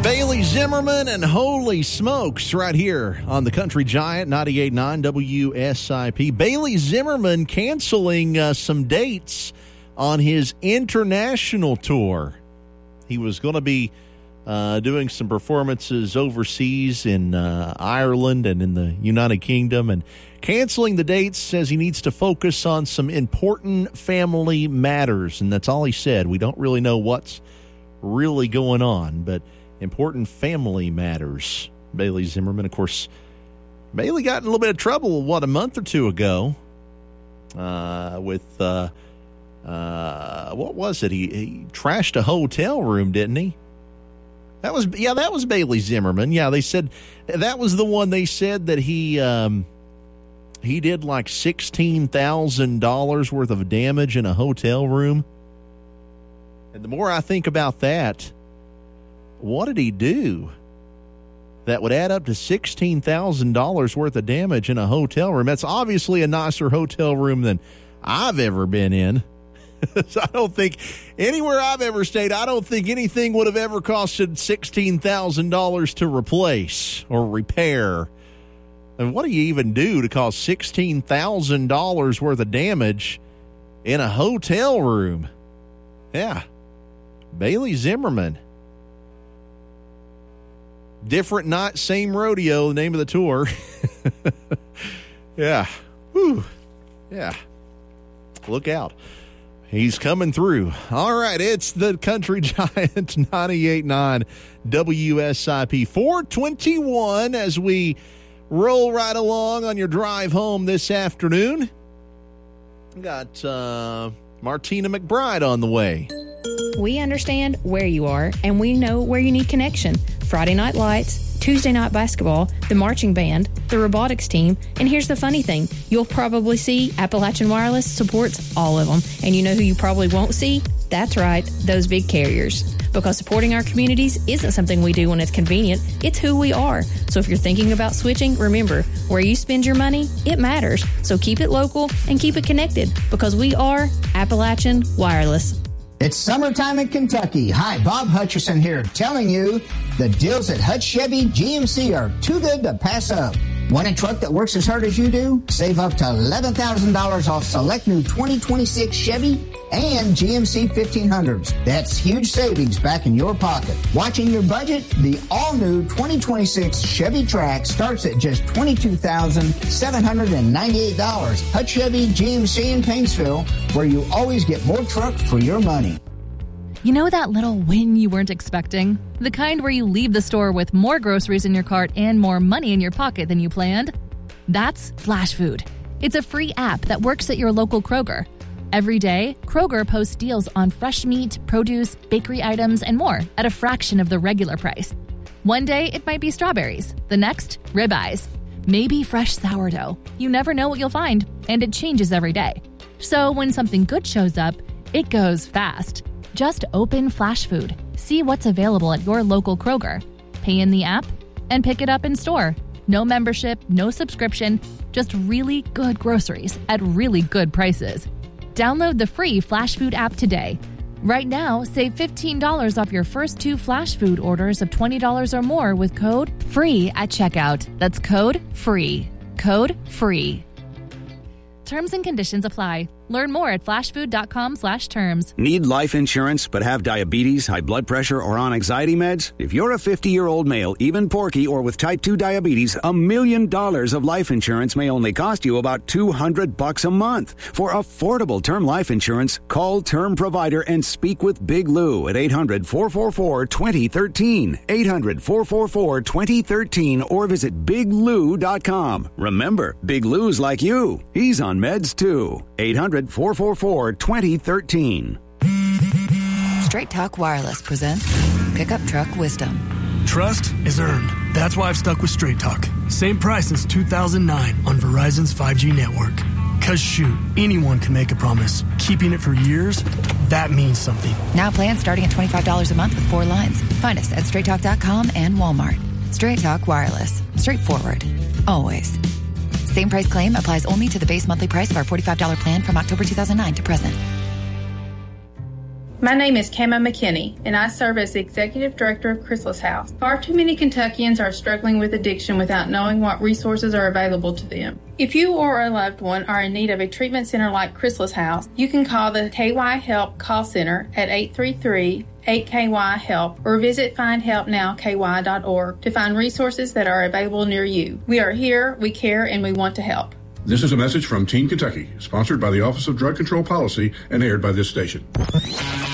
Bailey Zimmerman and Holy Smokes right here on the Country Giant 98.9 WSIP. Bailey Zimmerman canceling some dates on his international tour. He was going to be doing some performances overseas in Ireland and in the United Kingdom, and canceling the dates, says he needs to focus on some important family matters, and that's all he said. We don't really know what's really going on, but important family matters. Bailey Zimmerman, of course, Bailey got in a little bit of trouble, a month or two ago with, what was it? He trashed a hotel room, didn't he? That was Bailey Zimmerman. Yeah, they said that was the one they said that he did like $16,000 worth of damage in a hotel room. And the more I think about that, what did he do that would add up to $16,000 worth of damage in a hotel room? That's obviously a nicer hotel room than I've ever been in. So I don't think anywhere I've ever stayed, I don't think anything would have ever costed $16,000 to replace or repair. And what do you even do to cause $16,000 worth of damage in a hotel room? Yeah. Bailey Zimmerman. Different night, same rodeo, the name of the tour. Yeah. Whew. Yeah. Look out. He's coming through. All right, it's the Country Giant 98.9 WSIP 421 as we roll right along on your drive home this afternoon. Got Martina McBride on the way. We understand where you are, and we know where you need connection. Friday Night Lights, Tuesday night basketball, the marching band, the robotics team, and here's the funny thing. You'll probably see Appalachian Wireless supports all of them, and you know who you probably won't see? That's right, those big carriers. Because supporting our communities isn't something we do when it's convenient, it's who we are. So if you're thinking about switching, remember, where you spend your money, it matters. So keep it local and keep it connected, because we are Appalachian Wireless. It's summertime in Kentucky. Hi, Bob Hutcherson here, telling you the deals at Hutch Chevy GMC are too good to pass up. Want a truck that works as hard as you do? Save up to $11,000 off select new 2026 Chevy and GMC 1500s. That's huge savings back in your pocket. Watching your budget? The all-new 2026 Chevy Trax starts at just $22,798. Hutch Chevy GMC in Paintsville, where you always get more truck for your money. You know that little win you weren't expecting? The kind where you leave the store with more groceries in your cart and more money in your pocket than you planned? That's Flash Food. It's a free app that works at your local Kroger. Every day, Kroger posts deals on fresh meat, produce, bakery items, and more at a fraction of the regular price. One day, it might be strawberries. The next, ribeyes. Maybe fresh sourdough. You never know what you'll find, and it changes every day. So when something good shows up, it goes fast. Just open Flash Food, see what's available at your local Kroger, pay in the app, and pick it up in store. No membership, no subscription, just really good groceries at really good prices. Download the free Flash Food app today. Right now, save $15 off your first 2 Flash Food orders of $20 or more with code FREE at checkout. That's code FREE. Code FREE. Terms and conditions apply. Learn more at flashfood.com/terms. Need life insurance but have diabetes, high blood pressure, or on anxiety meds? If you're a 50-year-old male, even porky, or with type 2 diabetes, $1 million of life insurance may only cost you about $200 a month. For affordable term life insurance, call Term Provider and speak with Big Lou at 800-444-2013. 800-444-2013 or visit biglou.com. Remember, Big Lou's like you. He's on meds too. 800-444-2013. Straight Talk Wireless presents Pickup Truck Wisdom. Trust is earned. That's why I've stuck with Straight Talk. Same price since 2009 on Verizon's 5G network. Cause shoot, anyone can make a promise. Keeping it for years, that means something. Now plans starting at $25 a month with 4 lines. Find us at straighttalk.com and Walmart. Straight Talk Wireless. Straightforward. Always. Same price claim applies only to the base monthly price of our $45 plan from October 2009 to present. My name is Kama McKinney, and I serve as the Executive Director of Chrysalis House. Far too many Kentuckians are struggling with addiction without knowing what resources are available to them. If you or a loved one are in need of a treatment center like Chrysalis House, you can call the KY Help call center at 833-8KY-HELP or visit findhelpnowky.org to find resources that are available near you. We are here, we care, and we want to help. This is a message from Teen Kentucky, sponsored by the Office of Drug Control Policy and aired by this station.